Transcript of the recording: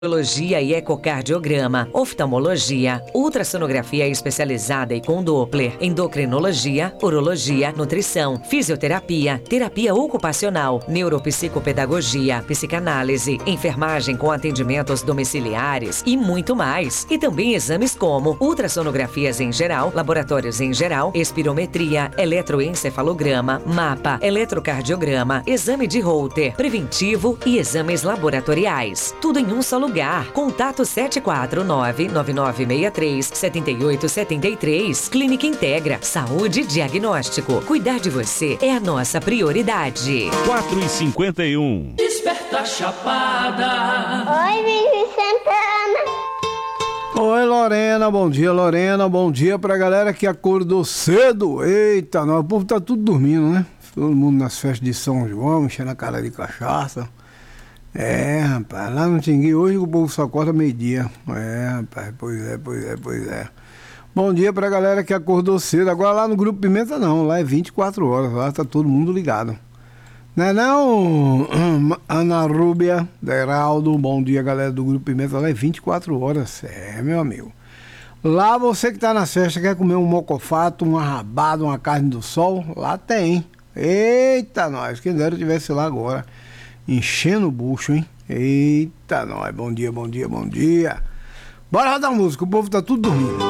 Cardiologia e ecocardiograma, oftalmologia, ultrassonografia especializada e com Doppler, endocrinologia, urologia, nutrição, fisioterapia, terapia ocupacional, neuropsicopedagogia, psicanálise, enfermagem com atendimentos domiciliares e muito mais. E também exames como ultrassonografias em geral, laboratórios em geral, espirometria, eletroencefalograma, mapa, eletrocardiograma, exame de Holter, preventivo e exames laboratoriais. Tudo em um só lugar. Contato 749-9963-7873. Clínica Integra. Saúde e diagnóstico. Cuidar de você é a nossa prioridade. 4h51. Desperta Chapada. Oi, Vivi Santana. Oi, Lorena, bom dia, Lorena, bom dia pra galera que acordou cedo. Eita, o povo tá tudo dormindo, né? Todo mundo nas festas de São João, enchendo a cara de cachaça. É, rapaz, lá no Tingui hoje o povo só acorda meio-dia. É, rapaz, pois é. Bom dia pra galera que acordou cedo. Agora lá no Grupo Pimenta não, lá é 24 horas, lá tá todo mundo ligado. Não, Ana Rúbia, Deraldo, bom dia galera do Grupo Pimenta, lá é 24 horas, meu amigo. Lá você que tá na festa, quer comer um mocofato, uma rabada, uma carne do sol, lá tem. Eita, nós, quem dera eu estivesse lá agora, enchendo o bucho, hein? Eita, nós, bom dia. Bora rodar música, o povo tá tudo dormindo.